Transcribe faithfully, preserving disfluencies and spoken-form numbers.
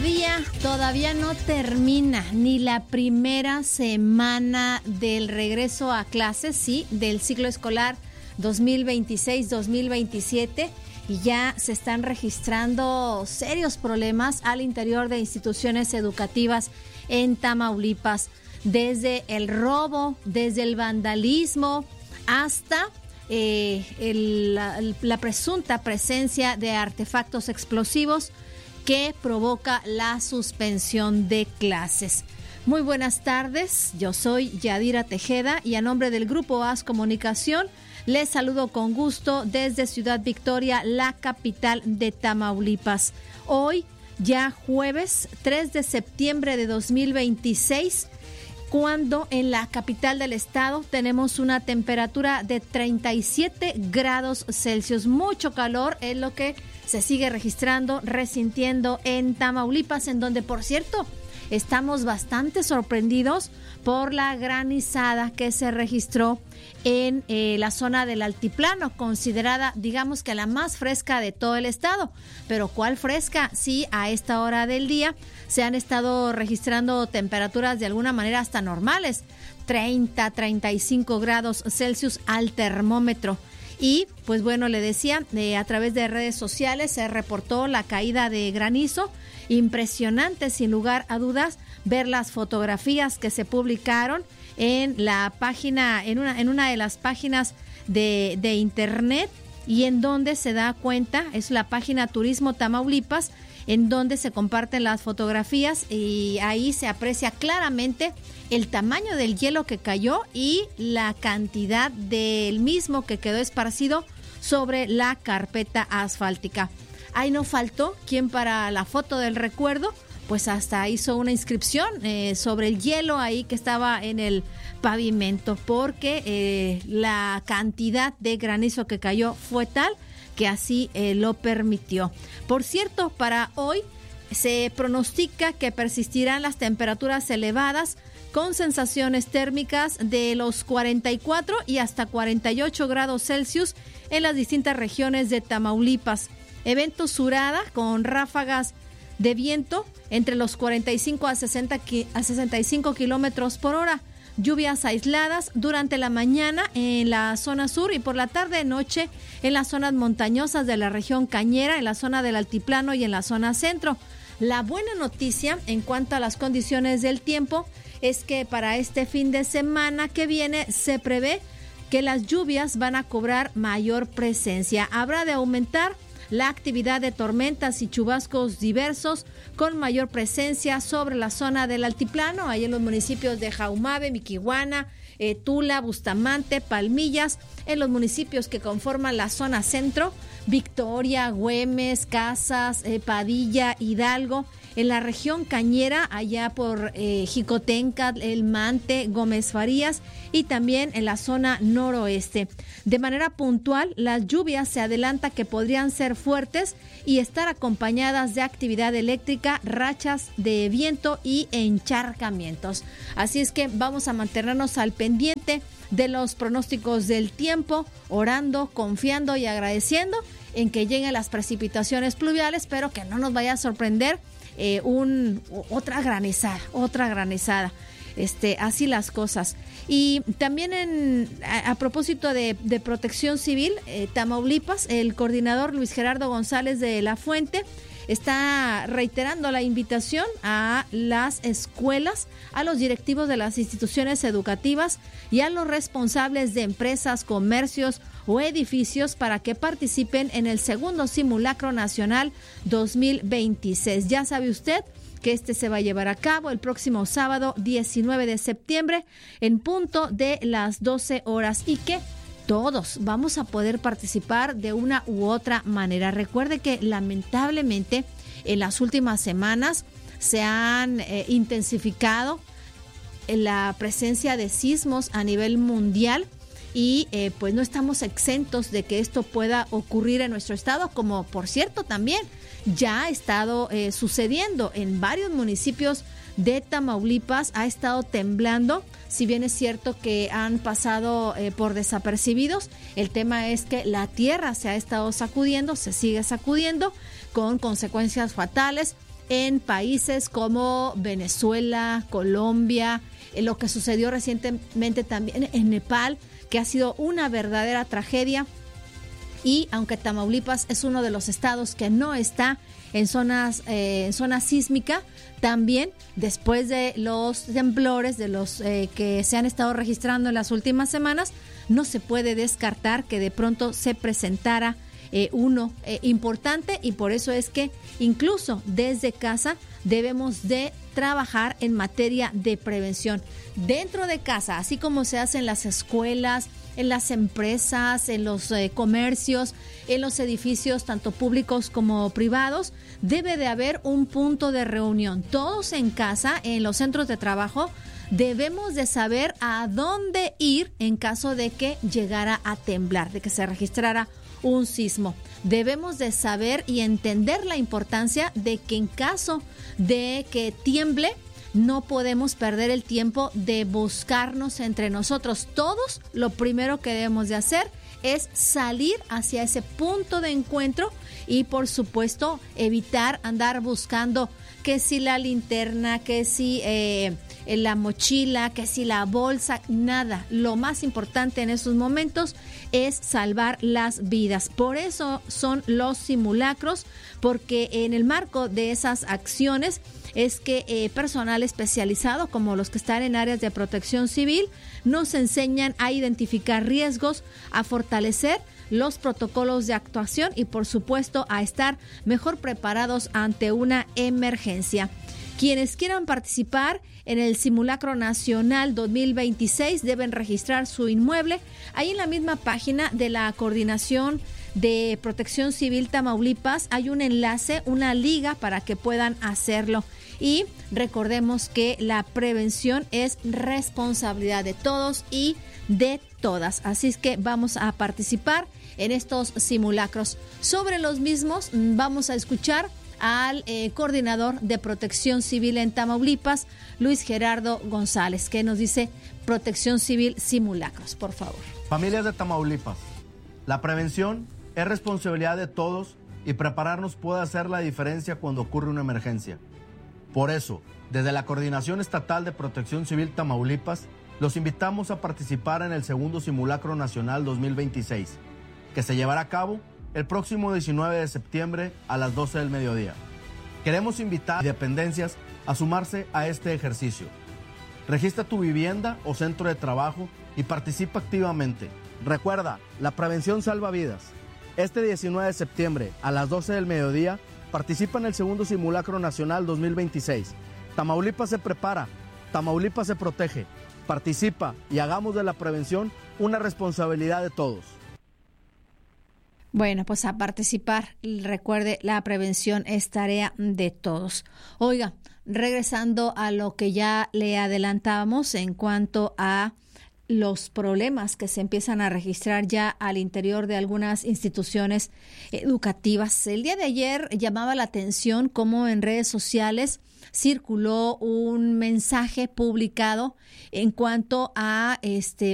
todavía, todavía no termina ni la primera semana del regreso a clases, sí, del ciclo escolar dos mil veintiséis dos mil veintisiete, y ya se están registrando serios problemas al interior de instituciones educativas en Tamaulipas, desde el robo, desde el vandalismo, hasta eh, el, la, la presunta presencia de artefactos explosivos que provoca la suspensión de clases. Muy buenas tardes, yo soy Yadira Tejeda y a nombre del Grupo A S Comunicación les saludo con gusto desde Ciudad Victoria, la capital de Tamaulipas. Hoy, ya jueves tres de septiembre de dos mil veintiséis, cuando en la capital del estado tenemos una temperatura de treinta y siete grados Celsius. Mucho calor es lo que se sigue registrando, resintiendo en Tamaulipas, en donde, por cierto, estamos bastante sorprendidos por la granizada que se registró en eh, la zona del altiplano, considerada, digamos que la más fresca de todo el estado. Pero ¿cuál fresca? Sí, a esta hora del día se han estado registrando temperaturas de alguna manera hasta normales, treinta, treinta y cinco grados Celsius al termómetro. Y pues bueno, le decía, eh, a través de redes sociales se reportó la caída de granizo. Impresionante, sin lugar a dudas, ver las fotografías que se publicaron en la página, en una, en una de las páginas de, de internet, y en donde se da cuenta, es la página Turismo Tamaulipas, en donde se comparten las fotografías y ahí se aprecia claramente el tamaño del hielo que cayó y la cantidad del mismo que quedó esparcido sobre la carpeta asfáltica. Ahí no faltó quien para la foto del recuerdo pues hasta hizo una inscripción eh, sobre el hielo ahí que estaba en el pavimento, porque eh, la cantidad de granizo que cayó fue tal que así eh, lo permitió. Por cierto, para hoy se pronostica que persistirán las temperaturas elevadas con sensaciones térmicas de los cuarenta y cuatro y hasta cuarenta y ocho grados Celsius en las distintas regiones de Tamaulipas. Evento surada con ráfagas de viento entre los cuarenta y cinco a sesenta a sesenta y cinco kilómetros por hora. Lluvias aisladas durante la mañana en la zona sur y por la tarde noche en las zonas montañosas de la región cañera, en la zona del altiplano y en la zona centro. La buena noticia en cuanto a las condiciones del tiempo es que para este fin de semana que viene se prevé que las lluvias van a cobrar mayor presencia. Habrá de aumentar la actividad de tormentas y chubascos diversos con mayor presencia sobre la zona del altiplano, ahí en los municipios de Jaumabe, Miquihuana, eh, Tula, Bustamante, Palmillas, en los municipios que conforman la zona centro, Victoria, Güemes, Casas, eh, Padilla, Hidalgo, en la región cañera, allá por eh, Jicotenca, El Mante, Gómez Farías, y también en la zona noroeste. De manera puntual, las lluvias se adelanta que podrían ser fuertes y estar acompañadas de actividad eléctrica, rachas de viento y encharcamientos. Así es que vamos a mantenernos al pendiente de los pronósticos del tiempo, orando, confiando y agradeciendo en que lleguen las precipitaciones pluviales, pero que no nos vaya a sorprender eh, un, otra granizada, otra granizada. Este, así las cosas. Y también en, a, a propósito de, de protección civil, eh, Tamaulipas, el coordinador Luis Gerardo González de la Fuente está reiterando la invitación a las escuelas, a los directivos de las instituciones educativas y a los responsables de empresas, comercios o edificios para que participen en el segundo simulacro nacional dos mil veintiséis. Ya sabe usted que este se va a llevar a cabo el próximo sábado diecinueve de septiembre en punto de las doce horas y que todos vamos a poder participar de una u otra manera. Recuerde que lamentablemente en las últimas semanas se han eh, intensificado la presencia de sismos a nivel mundial y eh, pues no estamos exentos de que esto pueda ocurrir en nuestro estado, como por cierto también ya ha estado eh, sucediendo en varios municipios de Tamaulipas. Ha estado temblando, si bien es cierto que han pasado eh, por desapercibidos. El tema es que la tierra se ha estado sacudiendo, se sigue sacudiendo con consecuencias fatales en países como Venezuela, Colombia, en lo que sucedió recientemente también en Nepal, que ha sido una verdadera tragedia. Y aunque Tamaulipas es uno de los estados que no está en zonas eh, en zona sísmica, también después de los temblores de los eh, que se han estado registrando en las últimas semanas, no se puede descartar que de pronto se presentara eh, uno eh, importante, y por eso es que incluso desde casa debemos de trabajar en materia de prevención dentro de casa, así como se hace en las escuelas, en las empresas, en los eh, comercios, en los edificios tanto públicos como privados. Debe de haber un punto de reunión. Todos en casa, en los centros de trabajo, debemos de saber a dónde ir en caso de que llegara a temblar, de que se registrara un sismo. Debemos de saber y entender la importancia de que en caso de que tiemble, no podemos perder el tiempo de buscarnos entre nosotros. Todos, lo primero que debemos de hacer es salir hacia ese punto de encuentro y, por supuesto, evitar andar buscando que si la linterna, que si eh, la mochila, que si la bolsa, nada. Lo más importante en esos momentos es salvar las vidas. Por eso son los simulacros, porque en el marco de esas acciones es que eh, personal especializado, como los que están en áreas de protección civil, nos enseñan a identificar riesgos, a fortalecer los protocolos de actuación y, por supuesto, a estar mejor preparados ante una emergencia. Quienes quieran participar en el Simulacro Nacional dos mil veintiséis deben registrar su inmueble ahí en la misma página de la Coordinación de Protección Civil Tamaulipas. Hay un enlace, una liga para que puedan hacerlo. Y recordemos que la prevención es responsabilidad de todos y de todas. Así es que vamos a participar en estos simulacros. Sobre los mismos vamos a escuchar al eh, coordinador de Protección Civil en Tamaulipas, Luis Gerardo González, que nos dice Protección Civil simulacros, por favor. Familias de Tamaulipas, la prevención es responsabilidad de todos y prepararnos puede hacer la diferencia cuando ocurre una emergencia. Por eso, desde la Coordinación Estatal de Protección Civil Tamaulipas, los invitamos a participar en el segundo Simulacro Nacional dos mil veintiséis, que se llevará a cabo el próximo diecinueve de septiembre a las doce del mediodía. Queremos invitar a dependencias a sumarse a este ejercicio. Registra tu vivienda o centro de trabajo y participa activamente. Recuerda, la prevención salva vidas. Este diecinueve de septiembre a las doce del mediodía participa en el segundo Simulacro Nacional dos mil veintiséis. Tamaulipas se prepara, Tamaulipas se protege. Participa y hagamos de la prevención una responsabilidad de todos. Bueno, pues a participar. Recuerde, la prevención es tarea de todos. Oiga, regresando a lo que ya le adelantábamos en cuanto a los problemas que se empiezan a registrar ya al interior de algunas instituciones educativas. El día de ayer llamaba la atención cómo en redes sociales circuló un mensaje publicado en cuanto a este